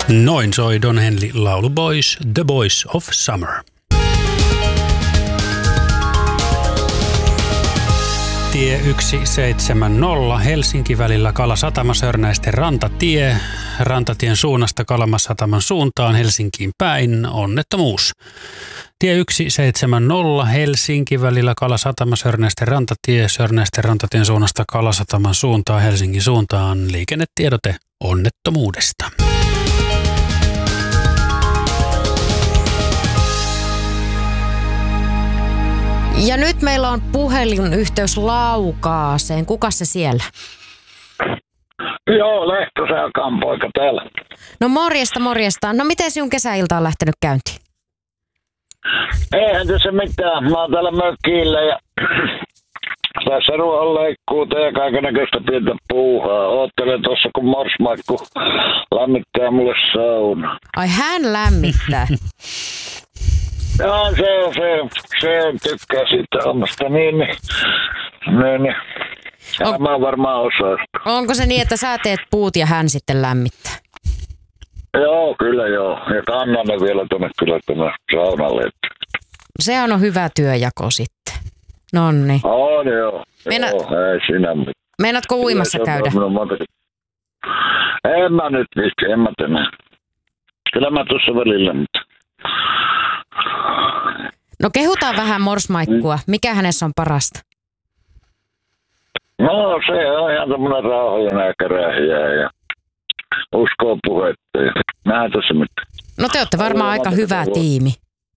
Noin soi Don Henley laulu Boys, The Boys of Summer. Tie 170 Helsinki välillä Kalasatama Sörnäisten rantatie. Rantatien suunnasta Kalamasataman suuntaan Helsinkiin päin onnettomuus. Tie 170 Helsinki välillä Kalasatama Sörnäisten rantatie. Sörnäisten rantatien suunnasta Kalasataman suuntaan Helsingin suuntaan liikennetiedote onnettomuudesta. Ja nyt meillä on puhelinyhteys Laukaaseen. Kuka se siellä? Joo, Lehtosen poika täällä. No morjesta. No miten sinun kesäilta on lähtenyt käyntiin? Eihän tässä mitään. Mä oon täällä mökillä ja tässä ruohonleikkuuta ja kaikennäköistä pientä puuhaa. Oottelen tuossa kun morsmaikku lämmittää mulle sauna. Ai hän lämmittää. Joo, se tykkää siitä hommasta. Niin. Mä varmaan osaan. Onko se niin, että sä teet puut ja hän sitten lämmittää? Joo, kyllä joo. Ja kannan ne vielä tuonne saunalle. Se on hyvä työjako sitten. Nonni. On joo. Ei sinä mitään. Meinaatko uimassa käydä? En mä nyt visti, en mä tänään. Kyllä mä tuossa välillä mitään. No kehutaan vähän morsmaikkua. Mikä hänessä on parasta? No se on ihan tämmönen rauhallinen eikä rähiä ja uskoo puhetta ja näin tässä mitään. No te olette varmaan aika hyvä tiimi.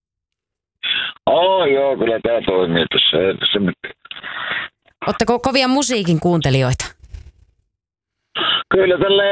Joo, kyllä tää toimii tässä, ei tässä mitään. Ootteko kovia musiikin kuuntelijoita? Kyllä tälleen